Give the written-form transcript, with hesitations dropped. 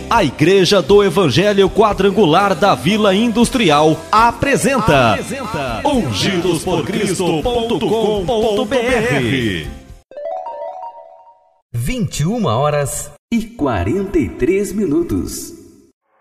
A Igreja do Evangelho Quadrangular da Vila Industrial apresenta ungidosporcristo.com.br. 21h43.